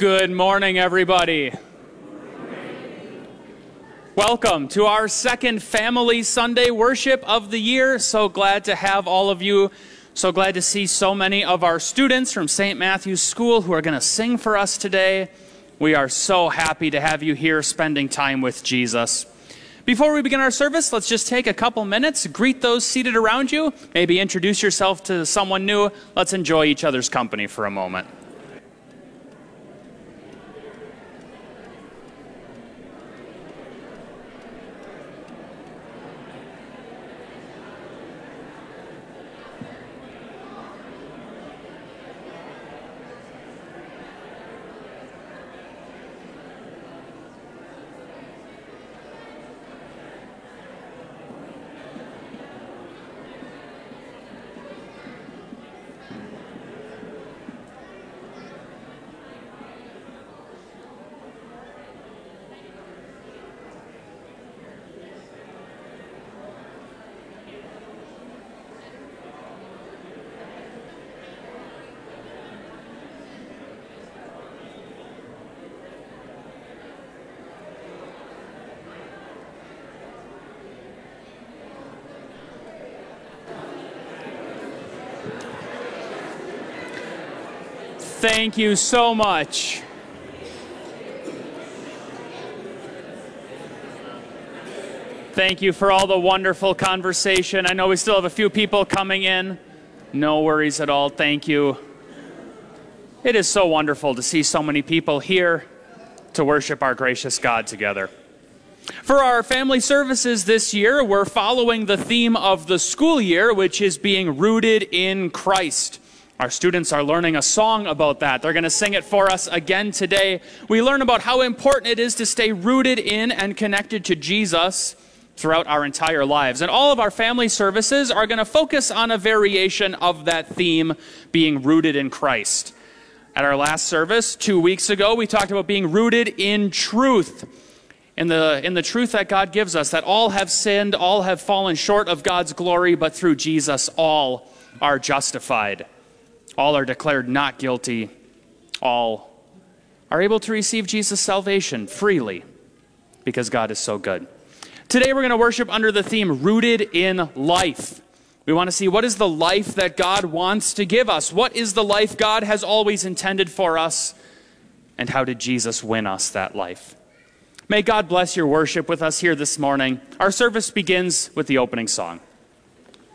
Good morning, everybody. Welcome to our second Family Sunday worship of the year. So glad to have all of you. So glad to see so many of our students from St. Matthew's School who are going to sing for us today. We are so happy to have you here spending time with Jesus. Before we begin our service, let's just take a couple minutes, greet those seated around you, maybe introduce yourself to someone new. Let's enjoy each other's company for a moment. Thank you so much. Thank you for all the wonderful conversation. I know we still have a few people coming in. No worries at all. Thank you. It is so wonderful to see so many people here to worship our gracious God together. For our family services this year, we're following the theme of the school year, which is being rooted in Christ. Our students are learning a song about that. They're going to sing it for us again today. We learn about how important it is to stay rooted in and connected to Jesus throughout our entire lives. And all of our family services are going to focus on a variation of that theme, being rooted in Christ. At our last service 2 weeks ago, we talked about being rooted in truth, in the truth that God gives us, that all have sinned, all have fallen short of God's glory, but through Jesus, all are justified. All are declared not guilty. All are able to receive Jesus' salvation freely because God is so good. Today we're going to worship under the theme, Rooted in Life. We want to see what is the life that God wants to give us? What is the life God has always intended for us? And how did Jesus win us that life? May God bless your worship with us here this morning. Our service begins with the opening song.